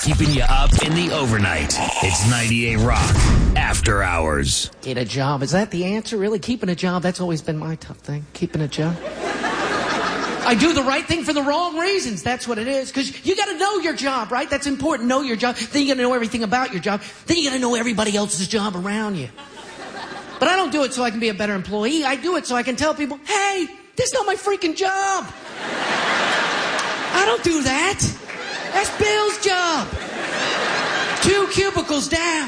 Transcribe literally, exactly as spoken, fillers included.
keeping you up in the overnight. It's ninety-eight Rock After Hours. Get a job. Is that the answer? Really? Keeping a job? That's always been my tough thing. Keeping a job. I do the right thing for the wrong reasons. That's what it is. Because you got to know your job, right? That's important. Know your job. Then you got to know everything about your job. Then you got to know everybody else's job around you. But I don't do it so I can be a better employee. I do it so I can tell people, hey, this is not my freaking job. I don't do that. That's Bill's job. Two cubicles down.